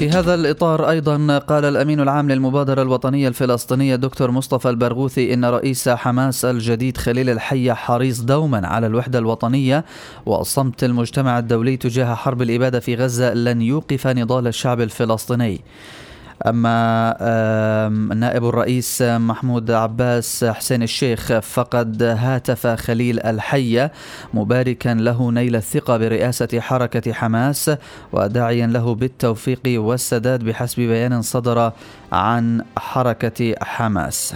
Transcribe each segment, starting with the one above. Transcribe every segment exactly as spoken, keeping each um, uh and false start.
في هذا الإطار أيضا قال الأمين العام للمبادرة الوطنية الفلسطينية دكتور مصطفى البرغوثي إن رئيس حماس الجديد خليل الحية حريص دوما على الوحدة الوطنية، وصمت المجتمع الدولي تجاه حرب الإبادة في غزة لن يوقف نضال الشعب الفلسطيني. أما نائب الرئيس محمود عباس حسين الشيخ فقد هاتف خليل الحية مباركا له نيل الثقة برئاسة حركة حماس وداعيا له بالتوفيق والسداد بحسب بيان صدر عن حركة حماس.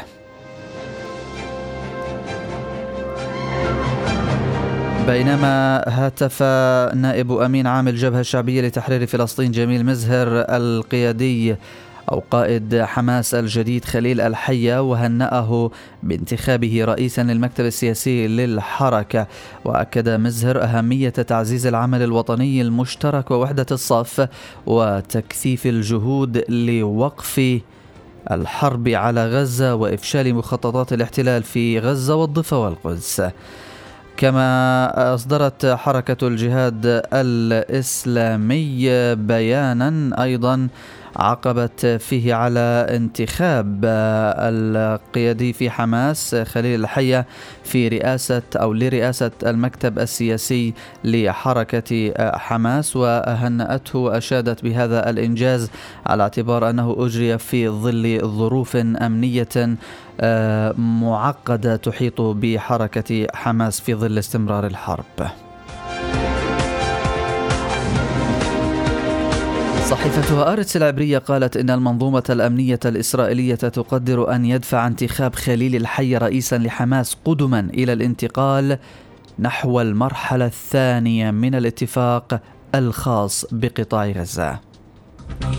بينما هاتف نائب أمين عام الجبهة الشعبية لتحرير فلسطين جميل مزهر القيادي أو قائد حماس الجديد خليل الحية وهنأه بانتخابه رئيسا للمكتب السياسي للحركة، وأكد مزهر أهمية تعزيز العمل الوطني المشترك ووحدة الصف وتكثيف الجهود لوقف الحرب على غزة وإفشال مخططات الاحتلال في غزة والضفة والقدس. كما أصدرت حركة الجهاد الإسلامي بيانا أيضا عقبت فيه على انتخاب القيادي في حماس خليل الحية في رئاسة أو لرئاسة المكتب السياسي لحركة حماس، وهنأته وأشادت بهذا الإنجاز على اعتبار أنه أجري في ظل ظروف أمنية معقدة تحيط بحركة حماس في ظل استمرار الحرب. صحيفة هآرتس العبرية قالت إن المنظومة الأمنية الإسرائيلية تقدر أن يدفع انتخاب خليل الحية رئيسا لحماس قدما إلى الانتقال نحو المرحلة الثانية من الاتفاق الخاص بقطاع غزة.